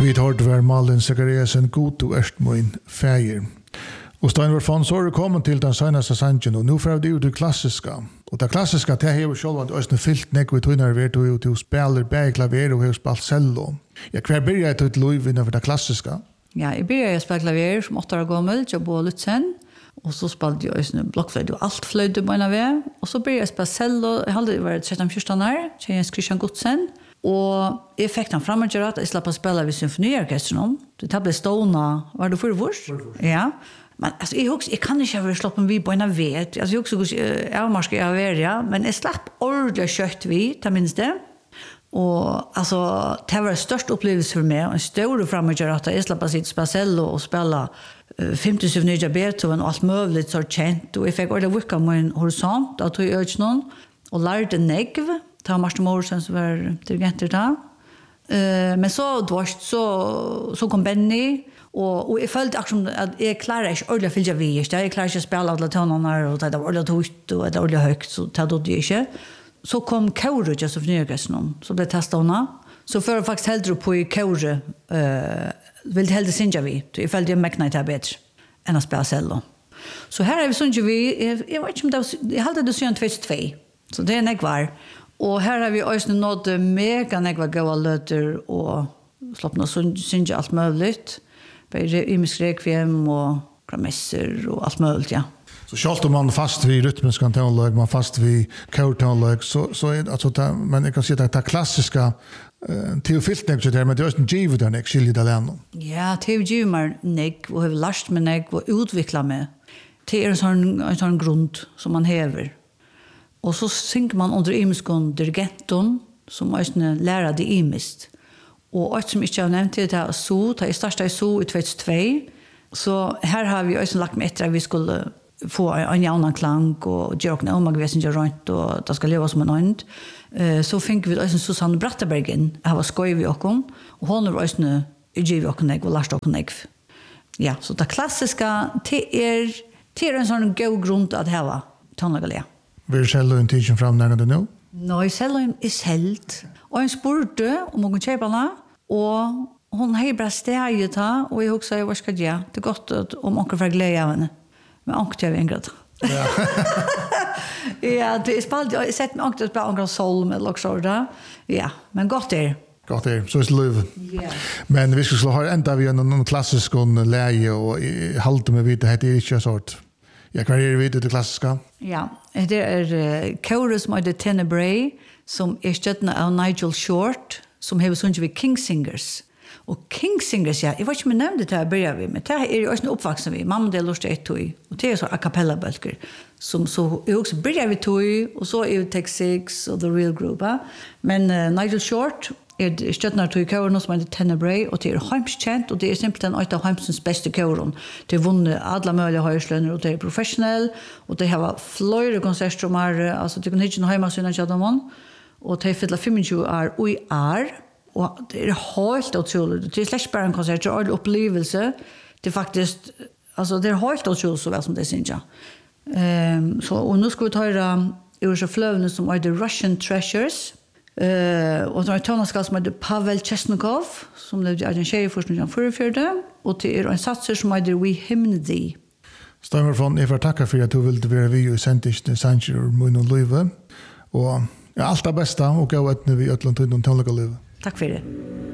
Vi tar det var Malin Zachariasen god og erst min feir. Og Steinvar Fons har kommet til den seneste sangen, og nå får vi det klassiska. Og det klassiska, det har jo selv at Østene fyllt nekve tøyner ved til spiller bæg klaver og har spalt cello. Ja, hver begynner jeg til et liv innenfor det klassiska? Ja, jeg begynner å spille klaver som 8 år gammel, jeg bor Lutzen, og så spalte jeg Østene blokkfløyde og alt fløyde på en av det. Og så begynner jeg å spille cello, jeg hadde vært 13-14 år, Jens Christian Godsen, og jeg fikk den fremmedgjør at jeg slapp å spille ved symfoniorkestren. Det ble stående, var det for vurs? Ja. Men alltså jag kan inte ha slått en vi på en vet. Alltså jag också jag måste jag vara ja, men jag slapp ordentligt kött vi ta minst det. Och alltså det var störst upplevelse för mig en stor framgång att jag slapp sitt spelcello och spela 57 nya Beethoven och allt möjligt så känt och jag fick ordentligt vicka min horisont att jag gör någon och lärde negv ta Martin Morrison som var dirigent där. Men så då så kom Benny och jag följde också att jag klarar inte ordentligt att fylla vid. Jag klarar inte att spela alla tonerna och det var ordentligt högt och det var ordentligt högt så det hade jag inte. Så kom Kaure just av Nyrgästen så blev testarna. Så för att faktiskt hellre på i Kaure vill hellre synja vi. Jag följde jag mäkna det bättre än att spela cello. Så här är vi synja vi. Jag vet inte om det var, jag hade det syn 2002. Så det är nekvar. Och här har vi också nått mega nekvar goda löter och sloppna synja allt möjligt. Imisk rekviem och gramesser och allt möjligt, ja. Så självt om man fast vid rytmiska tonlägg, man fast vid kortonlägg, så är alltså det, men jag kan säga att det klassiska teofilt nek där, men det är en givet där nek skiljer det länge. Ja, teogiver nek och har lärt mig nek och utveckla mig. Det är en sån grund som man häver. Och så synker man under imiskon dirigenton som också lärar det imiskt. Och ett som inte jag nämnt det är så, det är starta i så i 2002. Så här har vi också lagt med efter att vi skulle få en annan klang och göra en omagväsen runt och det ska leva som en ond. Så fick vi också Susanne Brattebergen, jag var skoj vid oss och hon var också nu givet oss och lärde oss. Ja, så det klassiska det är en sån god grund att ha tonlägga. Vill cello en tidsen fram när det nu? Nej, cello är sält. Och en spurte om hon köpa den och hon har bara stärkt ta och jag också vad ska jag? Det är gott att om onkel för glädje av henne. Men onkel är en grad. Ja. Ja, det är spalt jag sett med onkel på onkel sol med också där. Ja, men gott är. Gott är. Så är det liv. Ja. Men vi ska ha ända vi en klassisk läge och hålla med vid det heter inte sort. Jag kan ju veta det klassiska. Ja, det är Chorus med the Tenebrae som är stöttna av Nigel Short som har sjungit vid Kingsingers. Och Kingsingers, ja, jag vet inte om jag nämnde det här börjar vi med. Det här är ju också uppvuxen vid. Mamma del lust ett tog. Och det är så a cappella-bölker. Som så är också börjar vi tog. Och så är det Tech Six och The Real Group. Men Nigel Short är stöttna tog i kören som heter Tenebrae. Och det är hemskänt. Och det är simpelthen ett av hemsens bästa kören. Det är vunnit alla möjliga höjslöner. Och det är professionell. Och det har flera konsertströmmar. Alltså det kan inte ha hemma sina tjadamon. Och det är fylla 25 år och i år. Och det är helt otroligt. Det är släkt bara en konsert. Det är en upplevelse. Det är faktiskt, alltså det är helt otroligt så väl som det syns. Så, och nu ska vi ta det ur så flövna som är The Russian Treasures. Och det är tonskall som är Pavel Chesnikov som levde i en tjej först 1944. Och det är en satser som är We Hymn Thee. Steinvar von, jag får tacka för att du ville vara vi i Sentis Sanger och Mun och Löve. Och allt det bästa och gå ett när vi ötlant och tonliga liv. Tack för det.